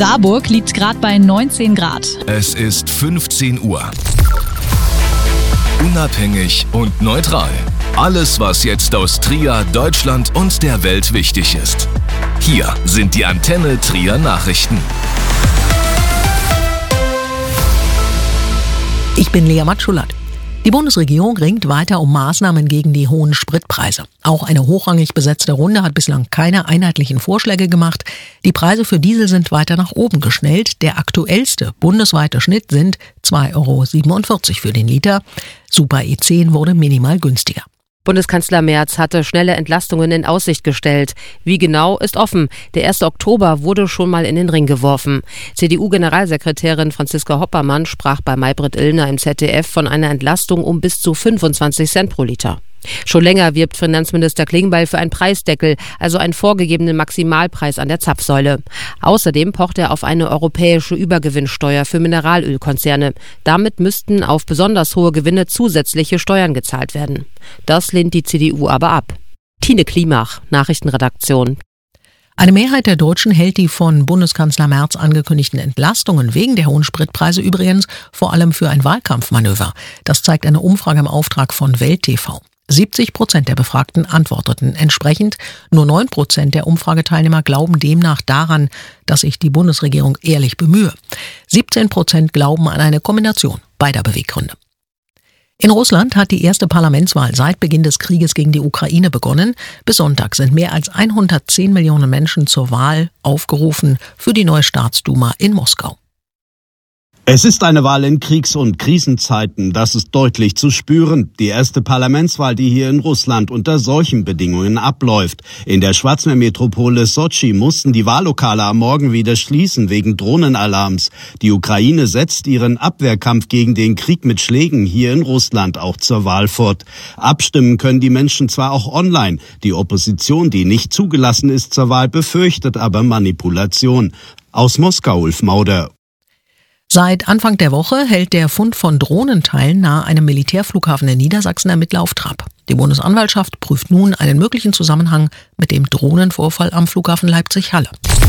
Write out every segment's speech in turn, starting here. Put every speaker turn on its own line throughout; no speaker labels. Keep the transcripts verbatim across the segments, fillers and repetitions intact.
Saarburg liegt gerade bei neunzehn Grad.
Es ist fünfzehn Uhr. Unabhängig und neutral. Alles, was jetzt aus Trier, Deutschland und der Welt wichtig ist. Hier sind die Antenne Trier Nachrichten.
Ich bin Lea Matschulat. Die Bundesregierung ringt weiter um Maßnahmen gegen die hohen Spritpreise. Auch eine hochrangig besetzte Runde hat bislang keine einheitlichen Vorschläge gemacht. Die Preise für Diesel sind weiter nach oben geschnellt. Der aktuellste bundesweite Schnitt sind zwei Euro siebenundvierzig für den Liter. Super E zehn wurde minimal günstiger.
Bundeskanzler Merz hatte schnelle Entlastungen in Aussicht gestellt. Wie genau, ist offen. Der erste Oktober wurde schon mal in den Ring geworfen. C D U-Generalsekretärin Franziska Hoppermann sprach bei Maybrit Illner im Z D F von einer Entlastung um bis zu fünfundzwanzig Cent pro Liter. Schon länger wirbt Finanzminister Klingbeil für einen Preisdeckel, also einen vorgegebenen Maximalpreis an der Zapfsäule. Außerdem pocht er auf eine europäische Übergewinnsteuer für Mineralölkonzerne. Damit müssten auf besonders hohe Gewinne zusätzliche Steuern gezahlt werden. Das lehnt die C D U aber ab. Tine Klimach, Nachrichtenredaktion.
Eine Mehrheit der Deutschen hält die von Bundeskanzler Merz angekündigten Entlastungen wegen der hohen Spritpreise übrigens vor allem für ein Wahlkampfmanöver. Das zeigt eine Umfrage im Auftrag von Welt T V. siebzig Prozent der Befragten antworteten entsprechend. Nur neun Prozent der Umfrageteilnehmer glauben demnach daran, dass sich die Bundesregierung ehrlich bemühe. siebzehn Prozent glauben an eine Kombination beider Beweggründe. In Russland hat die erste Parlamentswahl seit Beginn des Krieges gegen die Ukraine begonnen. Bis Sonntag sind mehr als hundertzehn Millionen Menschen zur Wahl aufgerufen für die neue Staatsduma in Moskau.
Es ist eine Wahl in Kriegs- und Krisenzeiten, das ist deutlich zu spüren. Die erste Parlamentswahl, die hier in Russland unter solchen Bedingungen abläuft. In der Schwarzmeermetropole Sotschi mussten die Wahllokale am Morgen wieder schließen wegen Drohnenalarms. Die Ukraine setzt ihren Abwehrkampf gegen den Krieg mit Schlägen hier in Russland auch zur Wahl fort. Abstimmen können die Menschen zwar auch online. Die Opposition, die nicht zugelassen ist zur Wahl, befürchtet aber Manipulation. Aus Moskau, Ulf Mauder.
Seit Anfang der Woche hält der Fund von Drohnenteilen nahe einem Militärflughafen in Niedersachsen Ermittler auf Trab. Die Bundesanwaltschaft prüft nun einen möglichen Zusammenhang mit dem Drohnenvorfall am Flughafen Leipzig-Halle.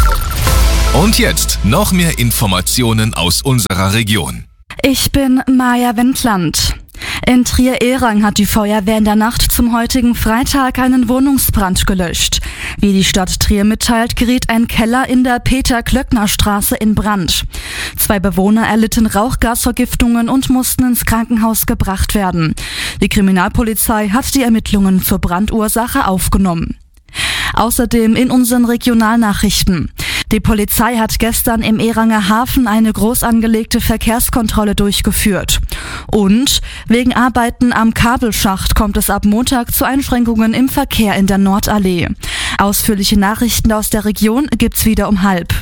Und jetzt noch mehr Informationen aus unserer Region.
Ich bin Maja Wendland. In Trier-Ehrang hat die Feuerwehr in der Nacht zum heutigen Freitag einen Wohnungsbrand gelöscht. Wie die Stadt Trier mitteilt, geriet ein Keller in der Peter-Klöckner-Straße in Brand. Zwei Bewohner erlitten Rauchgasvergiftungen und mussten ins Krankenhaus gebracht werden. Die Kriminalpolizei hat die Ermittlungen zur Brandursache aufgenommen. Außerdem in unseren Regionalnachrichten. Die Polizei hat gestern im Ehranger Hafen eine groß angelegte Verkehrskontrolle durchgeführt. Und wegen Arbeiten am Kabelschacht kommt es ab Montag zu Einschränkungen im Verkehr in der Nordallee. Ausführliche Nachrichten aus der Region gibt's wieder um halb.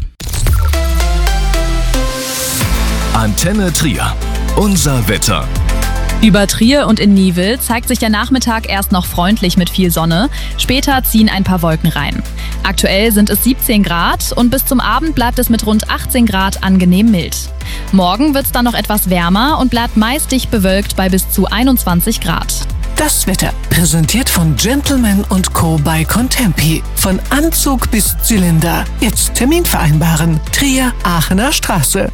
Antenne Trier. Unser Wetter.
Über Trier und in Niewil zeigt sich der Nachmittag erst noch freundlich mit viel Sonne. Später ziehen ein paar Wolken rein. Aktuell sind es siebzehn Grad und bis zum Abend bleibt es mit rund achtzehn Grad angenehm mild. Morgen wird es dann noch etwas wärmer und bleibt meist dicht bewölkt bei bis zu einundzwanzig Grad.
Das Wetter, präsentiert von Gentleman und Co. bei Contempi. Von Anzug bis Zylinder. Jetzt Termin vereinbaren. Trier, Aachener Straße.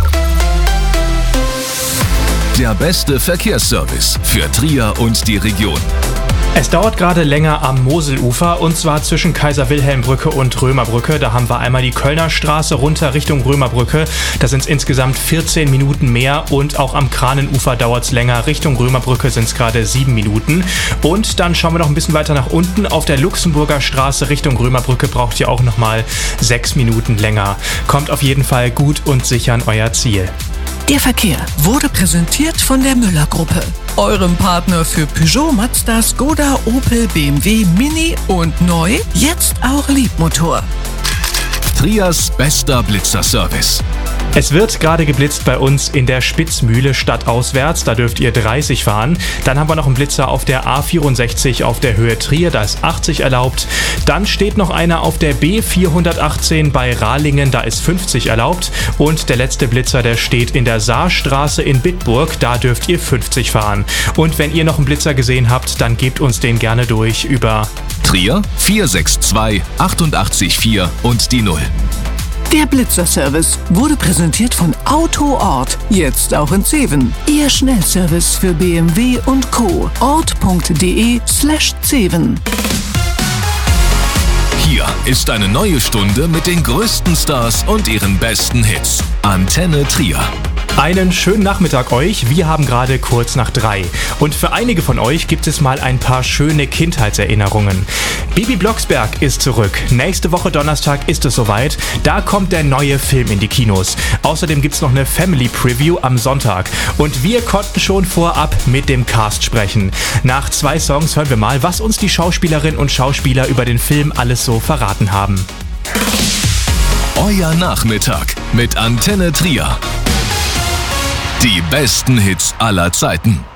Der beste Verkehrsservice für Trier und die Region.
Es dauert gerade länger am Moselufer und zwar zwischen Kaiser-Wilhelm-Brücke und Römerbrücke. Da haben wir einmal die Kölner Straße runter Richtung Römerbrücke. Da sind es insgesamt vierzehn Minuten mehr und auch am Kranenufer dauert es länger. Richtung Römerbrücke sind es gerade sieben Minuten. Und dann schauen wir noch ein bisschen weiter nach unten. Auf der Luxemburger Straße Richtung Römerbrücke braucht ihr auch nochmal sechs Minuten länger. Kommt auf jeden Fall gut und sicher an euer Ziel.
Der Verkehr wurde präsentiert von der Müller-Gruppe, eurem Partner für Peugeot, Mazda, Skoda, Opel, B M W, Mini und neu, jetzt auch Liebmotor.
Triers bester Blitzerservice.
Es wird gerade geblitzt bei uns in der Spitzmühle stadtauswärts, da dürft ihr dreißig fahren. Dann haben wir noch einen Blitzer auf der A vierundsechzig auf der Höhe Trier, da ist achtzig erlaubt. Dann steht noch einer auf der B vierhundertachtzehn bei Rahlingen, da ist fünfzig erlaubt. Und der letzte Blitzer, der steht in der Saarstraße in Bitburg, da dürft ihr fünfzig fahren. Und wenn ihr noch einen Blitzer gesehen habt, dann gebt uns den gerne durch über
Trier vier sechs zwei acht acht vier und die null.
Der Blitzerservice wurde präsentiert von AutoOrt, jetzt auch in Zeven. Ihr Schnellservice für B M W und Co. ort.de slash Zeven.
Hier ist eine neue Stunde mit den größten Stars und ihren besten Hits. Antenne Trier.
Einen schönen Nachmittag euch. Wir haben gerade kurz nach drei. Und für einige von euch gibt es mal ein paar schöne Kindheitserinnerungen. Bibi Blocksberg ist zurück. Nächste Woche Donnerstag ist es soweit. Da kommt der neue Film in die Kinos. Außerdem gibt es noch eine Family Preview am Sonntag. Und wir konnten schon vorab mit dem Cast sprechen. Nach zwei Songs hören wir mal, was uns die Schauspielerinnen und Schauspieler über den Film alles so verraten haben.
Euer Nachmittag mit Antenne Trier. Die besten Hits aller Zeiten.